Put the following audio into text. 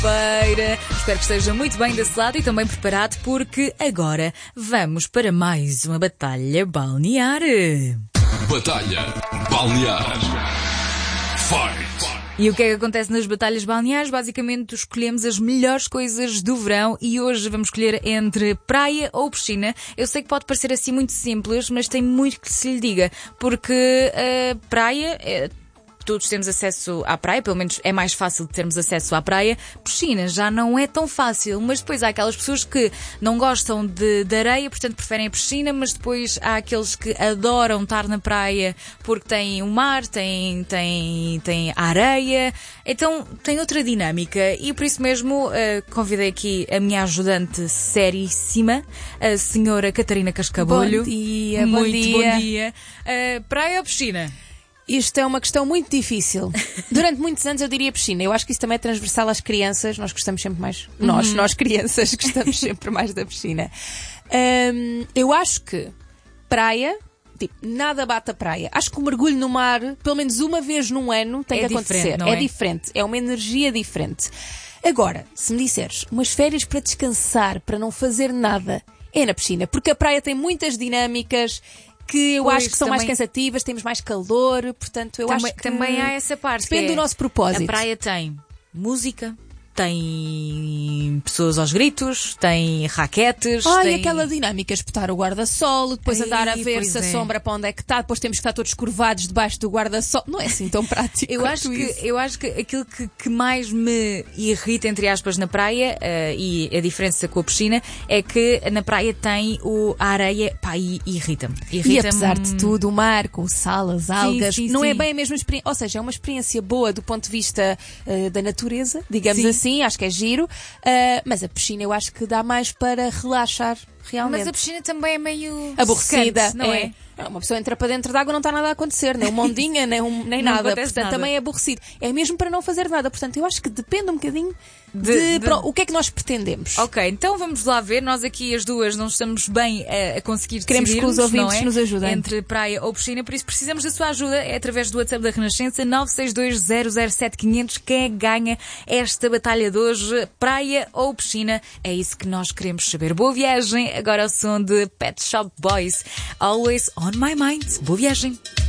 segunda-feira. Espero que esteja muito bem desse lado e também preparado, porque agora vamos para mais uma batalha balnear. Batalha balnear. Fight! E o que é que acontece nas batalhas balneares? Basicamente escolhemos as melhores coisas do verão e hoje vamos escolher entre praia ou piscina. Eu sei que pode parecer assim muito simples, mas tem muito que se lhe diga, porque a praia... Todos temos acesso à praia, pelo menos é mais fácil de termos acesso à praia. Piscina já não é tão fácil, mas depois há aquelas pessoas que não gostam de areia, portanto preferem a piscina, mas depois há aqueles que adoram estar na praia porque têm o mar, têm a areia, então tem outra dinâmica e por isso mesmo convidei aqui a minha ajudante seríssima, a senhora Catarina Cascabolho. Bom dia, muito bom dia. Praia ou piscina? Isto é uma questão muito difícil. Durante muitos anos eu diria piscina. Eu acho que isso também é transversal às crianças. Nós gostamos sempre mais... Nós crianças gostamos sempre mais da piscina. Eu acho que praia... Tipo, nada bate a praia. Acho que o mergulho no mar, pelo menos uma vez num ano, tem que acontecer. Não é? É diferente. É uma energia diferente. Agora, se me disseres umas férias para descansar, para não fazer nada, é na piscina. Porque a praia tem muitas dinâmicas... que eu acho que são mais cansativas, temos mais calor, portanto eu acho que... Também há essa parte. Depende do nosso propósito. A praia tem música, tem pessoas aos gritos, tem raquetes... E aquela dinâmica, espetar o guarda-sol, depois andar a ver se a sombra para onde é que está, depois temos que estar todos curvados debaixo do guarda-sol. Não é assim tão prático. Eu acho que aquilo que mais me irrita, entre aspas, na praia, e a diferença com a piscina, é que na praia tem a areia, e irrita-me. E apesar de tudo, o mar, com o sal, as algas, não é bem a mesma experiência, ou seja, é uma experiência boa do ponto de vista da natureza, digamos assim, acho que é giro, mas a piscina eu acho que dá mais para relaxar realmente. Mas a piscina também é meio aborrecida, secante, não é? Uma pessoa entra para dentro d'água, não está nada a acontecer, nem uma ondinha, nem nada, portanto nada. também é aborrecido. É mesmo para não fazer nada, portanto eu acho que depende um bocadinho o que é que nós pretendemos. Ok, então vamos lá ver, nós aqui as duas não estamos bem a conseguir Queremos que os ouvintes não é? nos ajudem. Entre praia ou piscina, por isso precisamos da sua ajuda, é através do WhatsApp da Renascença 962007500. Quem ganha esta batalha de hoje, praia ou piscina? É isso que nós queremos saber. Boa viagem, agora ao som de Pet Shop Boys, Always on My Mind. Boa viagem.